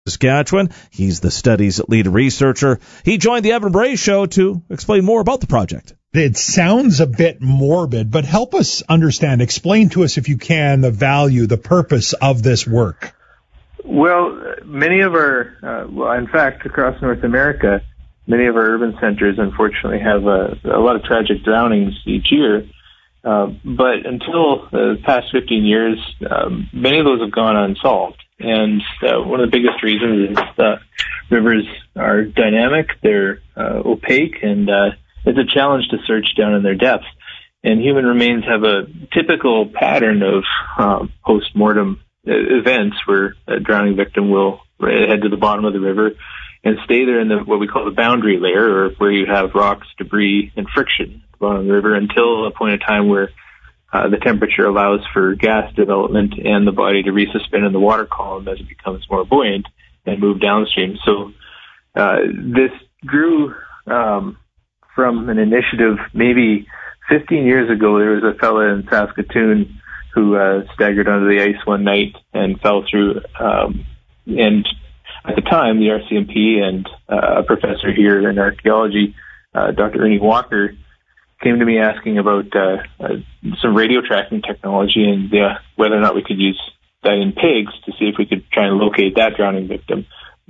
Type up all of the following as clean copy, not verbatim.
Saskatchewan. He's the study's lead researcher. He joined the Evan Bray Show to explain more about the project. It sounds a bit morbid, but help us understand. Explain to us, if you can, the value, the purpose of this work. Well, many of our, in fact, across North America, many of our urban centers, unfortunately, have a lot of tragic drownings each year. But until the past 15 years, many of those have gone unsolved. And one of the biggest reasons is rivers are dynamic, they're opaque, and it's a challenge to search down in their depths. And human remains have a typical pattern of post-mortem events where a drowning victim will head to the bottom of the river and stay there in what we call the boundary layer, or where you have rocks, debris, and friction at the bottom of the river until a point in time where the temperature allows for gas development and the body to resuspend in the water column as it becomes more buoyant and move downstream. So this grew from an initiative maybe 15 years ago. There was a fellow in Saskatoon who staggered under the ice one night and fell through. And at the time, the RCMP and a professor here in archaeology, Dr. Ernie Walker, came to me asking about some radio tracking technology and whether or not we could use that in pigs to see if we could try and locate that drowning victim.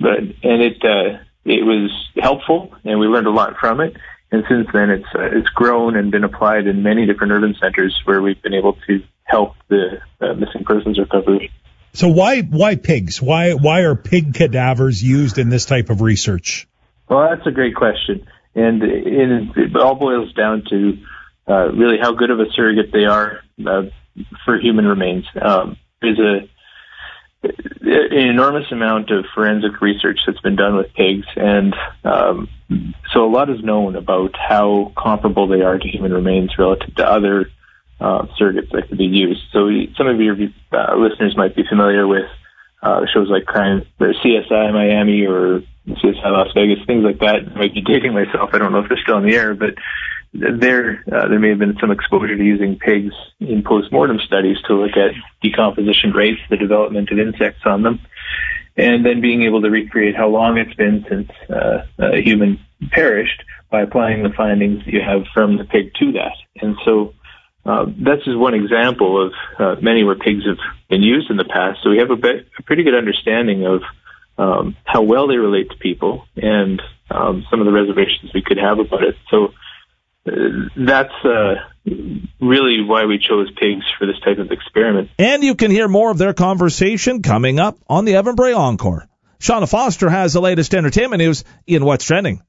It was helpful, and we learned a lot from it. And since then, it's grown and been applied in many different urban centers where we've been able to help the missing persons recovery. So why pigs? Why are pig cadavers used in this type of research? Well, that's a great question. And it all boils down to really how good of a surrogate they are for human remains. There's an enormous amount of forensic research that's been done with pigs, and so a lot is known about how comparable they are to human remains relative to other surrogates that could be used. So some of your listeners might be familiar with shows like Crime, or CSI Miami, or CSI Las Vegas, things like that. I might be dating myself. I don't know if they're still on the air, but there may have been some exposure to using pigs in post-mortem studies to look at decomposition rates, the development of insects on them, and then being able to recreate how long it's been since a human perished by applying the findings that you have from the pig to that. And so that's just one example of many where pigs have been used in the past. So we have a pretty good understanding of how well they relate to people and some of the reservations we could have about it. So that's really why we chose pigs for this type of experiment. And you can hear more of their conversation coming up on the Evan Bray Encore. Shauna Foster has the latest entertainment news in What's Trending.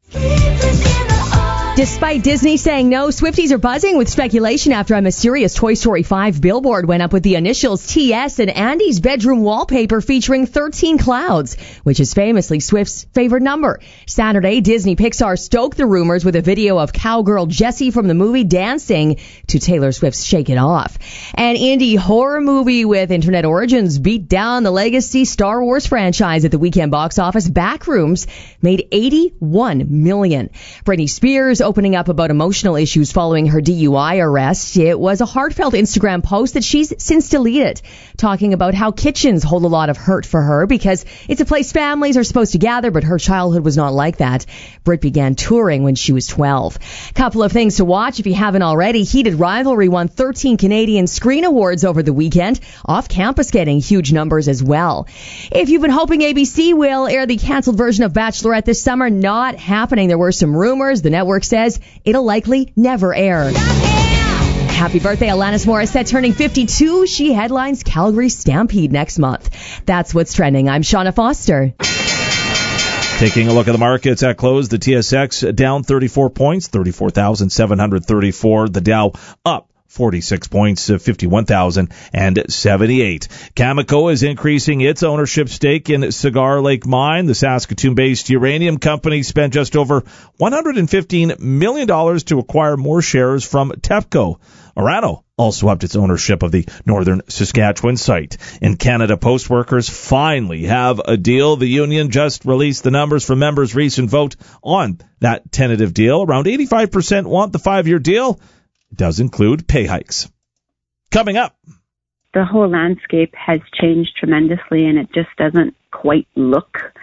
Despite Disney saying no, Swifties are buzzing with speculation after a mysterious Toy Story 5 billboard went up with the initials TS and Andy's bedroom wallpaper featuring 13 clouds, which is famously Swift's favorite number. Saturday, Disney Pixar stoked the rumors with a video of cowgirl Jessie from the movie dancing to Taylor Swift's Shake It Off. An indie horror movie with internet origins beat down the legacy Star Wars franchise at the weekend box office. Backrooms made $81 million. Britney Spears opening up about emotional issues following her DUI arrest. It was a heartfelt Instagram post that she's since deleted, talking about how kitchens hold a lot of hurt for her because it's a place families are supposed to gather, but her childhood was not like that. Brit began touring when she was 12. Couple of things to watch if you haven't already. Heated Rivalry won 13 Canadian Screen Awards over the weekend, off campus getting huge numbers as well. If you've been hoping ABC will air the canceled version of Bachelorette this summer, not happening. There were some rumors. The network says it'll likely never air. Happy birthday, Alanis Morissette, turning 52. She headlines Calgary Stampede next month. That's What's Trending. I'm Shauna Foster. Taking a look at the markets at close, the TSX down 34 points, 34,734. The Dow up 46 points, 51,078. Cameco is increasing its ownership stake in Cigar Lake Mine. The Saskatoon-based uranium company spent just over $115 million to acquire more shares from TEPCO. Orano also upped its ownership of the northern Saskatchewan site. In Canada, post workers finally have a deal. The union just released the numbers from members' recent vote on that tentative deal. Around 85% want the 5-year deal. It does include pay hikes. Coming up. The whole landscape has changed tremendously, and it just doesn't quite look